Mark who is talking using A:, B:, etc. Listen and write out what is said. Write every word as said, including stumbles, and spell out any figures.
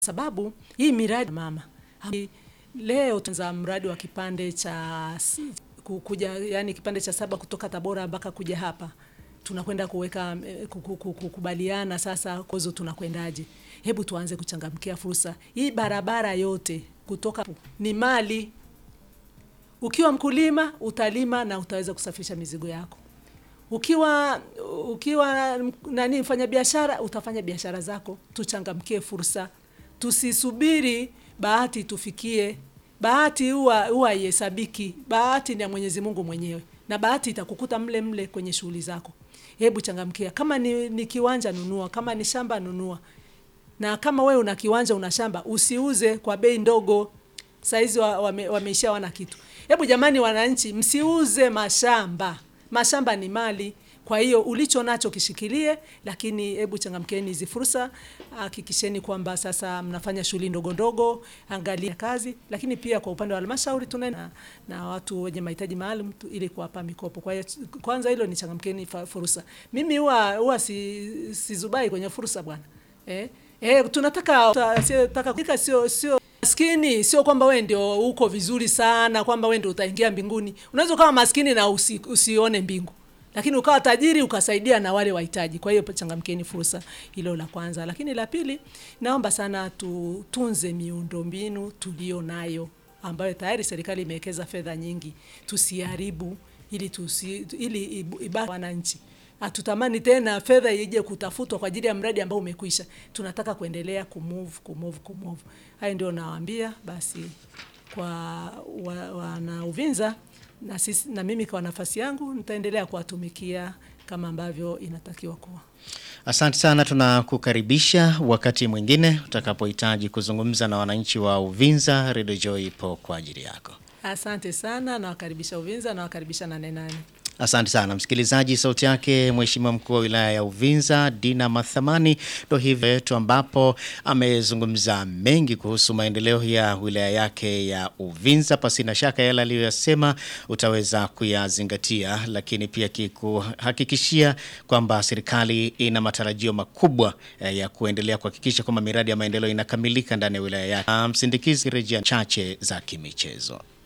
A: Sababu hii miradi mama leo tunza mradi wa kipande cha kuja, yani kipande cha saba kutoka Tabora mpaka kuja hapa. Tunakwenda kuweka kukubaliana sasa kozo tunakwendaje. Hebu tuanze kuchangamkia fursa. Hii barabara yote kutoka ni mali. Ukiwa mkulima utalima na utaweza kusafisha mizigo yako. Ukiwa ukiwa nani mfanya biashara utafanya biashara zako. Tuchangamkie fursa. Tusisubiri bahati tufikie. Bahati huwa huwa haihesabiki. Bahati ni ya Mwenyezi Mungu mwenyewe. Na bahati itakukuta mle mle kwenye shughuli zako. Hebu changamkia. Kama ni, ni kiwanja nunua, kama ni shamba nunua. Na kama wewe una kiwanja una shamba, usiuze kwa bei ndogo. Saizi wame, wameisha wana kitu. Hebu jamani wananchi, msiuze mashamba. Mashamba ni mali. Kwa hiyo ulicho nacho kishikilie, lakini hebu changamkeni hizi fursa, hakikisheni kwamba sasa mnafanya shughuli ndogo ndogo, angalia kazi, lakini pia kwa upande wa halmashauri tunaenda na, na watu wenye mahitaji maalum ili kuwapa mikopo. Kwa hiyo kwanza hilo ni changamkeni fursa. Mimi huwa huwa si sizubai kwenye fursa bwana. Eh? Eh tunataka tunataka sio sio maskini, sio kwamba wewe ndio uko vizuri sana, kwamba wewe ndio utaingia mbinguni. Unaweza kama maskini na usi, usione mbingu. Lakini ukawa tajiri ukasaidia na wale wahitaji. Kwa hiyo changamkeni fursa, hilo la kwanza. Lakini la pili, naomba sana tutunze miundombinu tulio nayo ambayo tayari serikali imewekeza fedha nyingi. Tusiharibu ili tusi ili ibaki wananchi. Hatutamani tena fedha ije kutafutwa kwa ajili ya mradi ambao umekwisha. Tunataka kuendelea kumove kumove kumove. Hayo ndio nawaambia basi kwa wana wa Uvinza. Na sisi na mimi kwa nafasi yangu nitaendelea kuwatumikia kama ambavyo inatakiwa kuwa.
B: Asante sana, tunakukaribisha wakati mwingine utakapohitaji kuzungumza na wananchi wa Uvinza. Radio Joy ipo kwa ajili yako.
A: Asante sana, na wakaribisha Uvinza na wakaribisha Nane Nane.
B: Asante sana msikilizaji, sauti yake Mheshimiwa Mkuu wa Wilaya ya Uvinza Dina Mathamani. Ndio hivyo yetu ambapo amezungumza mengi kuhusu maendeleo ya wilaya yake ya Uvinza. Pasi na shaka yale aliyosema utaweza kuyazingatia, lakini pia kuhakikishia kwamba serikali ina matarajio makubwa ya kuendelea kuhakikisha kwamba miradi ya maendeleo inakamilika ndani ya wilaya yake. Msindikizi rejea chache za kimichezo.